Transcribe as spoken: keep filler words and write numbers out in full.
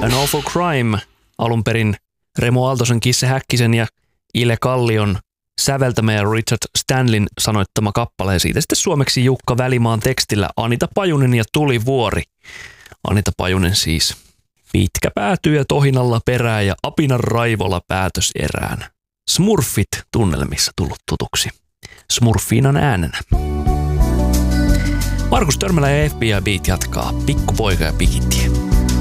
An Awful Crime, alun perin Remo Aaltosen, Kisse Häkkisen ja Ile Kallion säveltämä ja Richard Stanleyn sanoittama kappale. Ja siitä sitten suomeksi Jukka Välimaan tekstillä Anita Pajunen ja Tulivuori. Anita Pajunen siis. Pitkä päätyy ja tohinalla perää ja apinan raivolla päätös erään. Smurfit tunnelmissa tullut tutuksi. Smurfiinan äänenä. Markus Törmälä ja F B I Beat jatkaa Pikkupoika ja Pikitie.